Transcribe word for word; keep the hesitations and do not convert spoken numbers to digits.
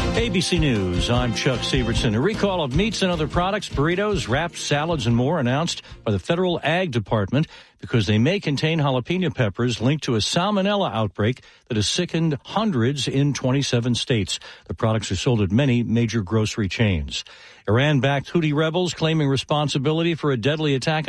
A B C News, I'm Chuck Severson. A recall of meats and other products, burritos, wraps, salads, and more announced by the Federal Ag Department because they may contain jalapeno peppers linked to a salmonella outbreak that has sickened hundreds in twenty-seven states. The products are sold at many major grocery chains. Iran-backed Houthi rebels claiming responsibility for a deadly attack